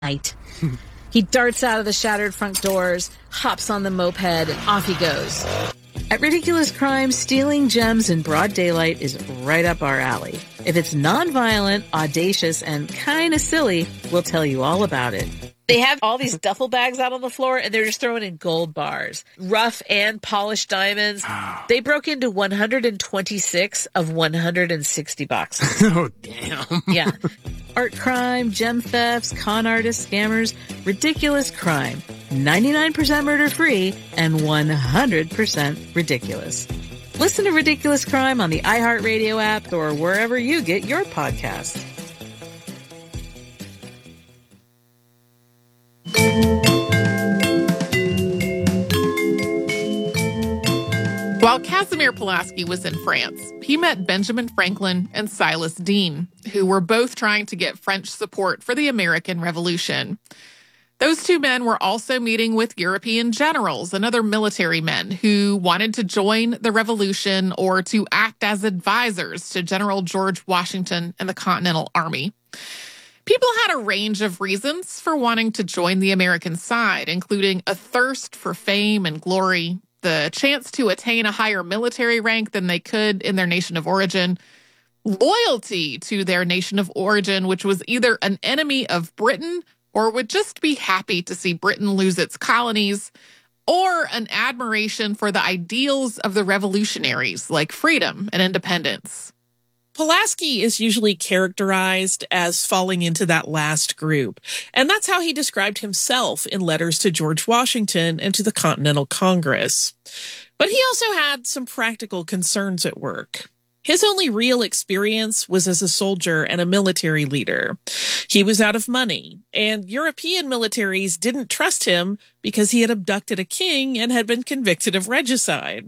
night. He darts out of the shattered front doors, hops on the moped, and off he goes. At Ridiculous Crime, stealing gems in broad daylight is right up our alley. If it's non-violent, audacious, and kind of silly, we'll tell you all about it. They have all these duffel bags out on the floor, and they're just throwing in gold bars. Rough and polished diamonds. They broke into 126 of 160 boxes. Oh, damn. Yeah. Art crime, gem thefts, con artists, scammers, ridiculous crime. 99% murder-free and 100% ridiculous. Listen to Ridiculous Crime on the iHeartRadio app or wherever you get your podcasts. While Casimir Pulaski was in France, he met Benjamin Franklin and Silas Deane, who were both trying to get French support for the American Revolution. Those two men were also meeting with European generals and other military men who wanted to join the revolution or to act as advisors to General George Washington and the Continental Army. People had a range of reasons for wanting to join the American side, including a thirst for fame and glory, the chance to attain a higher military rank than they could in their nation of origin, loyalty to their nation of origin, which was either an enemy of Britain or would just be happy to see Britain lose its colonies, or an admiration for the ideals of the revolutionaries, like freedom and independence. Pulaski is usually characterized as falling into that last group, and that's how he described himself in letters to George Washington and to the Continental Congress. But he also had some practical concerns at work. His only real experience was as a soldier and a military leader. He was out of money, and European militaries didn't trust him because he had abducted a king and had been convicted of regicide.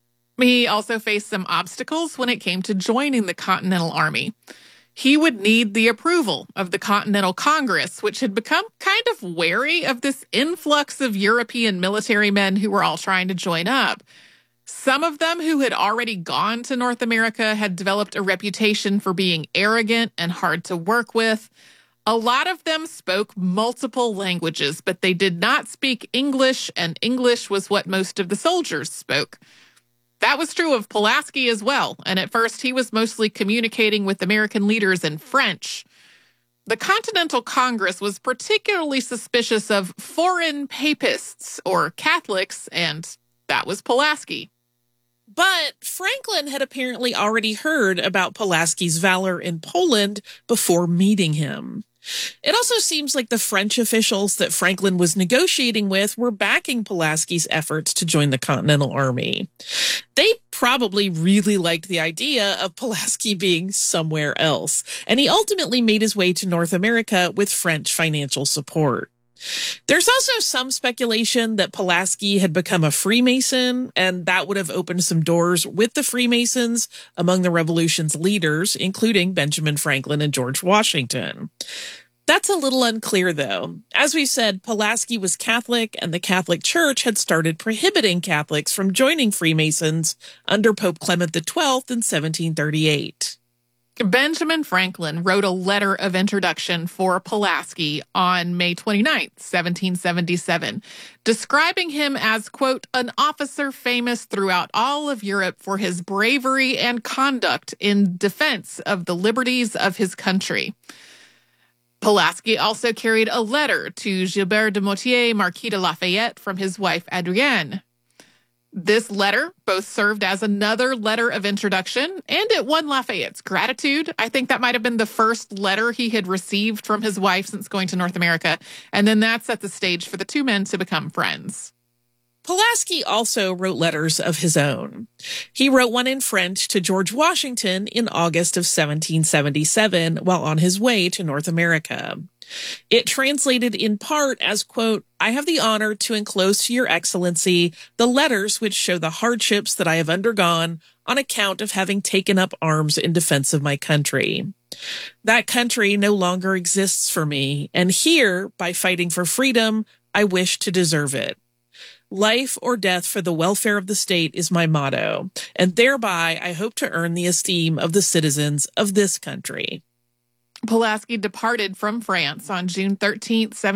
He also faced some obstacles when it came to joining the Continental Army. He would need the approval of the Continental Congress, which had become kind of wary of this influx of European military men who were all trying to join up. Some of them who had already gone to North America had developed a reputation for being arrogant and hard to work with. A lot of them spoke multiple languages, but they did not speak English, and English was what most of the soldiers spoke. That was true of Pulaski as well, and at first he was mostly communicating with American leaders in French. The Continental Congress was particularly suspicious of foreign papists or Catholics, and that was Pulaski. But Franklin had apparently already heard about Pulaski's valor in Poland before meeting him. It also seems like the French officials that Franklin was negotiating with were backing Pulaski's efforts to join the Continental Army. They probably really liked the idea of Pulaski being somewhere else, and he ultimately made his way to North America with French financial support. There's also some speculation that Pulaski had become a Freemason, and that would have opened some doors with the Freemasons among the revolution's leaders, including Benjamin Franklin and George Washington. That's a little unclear, though. As we said, Pulaski was Catholic, and the Catholic Church had started prohibiting Catholics from joining Freemasons under Pope Clement XII in 1738. Benjamin Franklin wrote a letter of introduction for Pulaski on May 29, 1777, describing him as, quote, an officer famous throughout all of Europe for his bravery and conduct in defense of the liberties of his country. Pulaski also carried a letter to Gilbert de Motier, Marquis de Lafayette, from his wife Adrienne. This letter both served as another letter of introduction, and it won Lafayette's gratitude. I think that might have been the first letter he had received from his wife since going to North America, and then that set the stage for the two men to become friends. Pulaski also wrote letters of his own. He wrote one in French to George Washington in August of 1777 while on his way to North America. It translated in part as, quote, I have the honor to enclose to your excellency the letters which show the hardships that I have undergone on account of having taken up arms in defense of my country. That country no longer exists for me, and here, by fighting for freedom, I wish to deserve it. Life or death for the welfare of the state is my motto, and thereby I hope to earn the esteem of the citizens of this country. Pulaski departed from France on June 13th,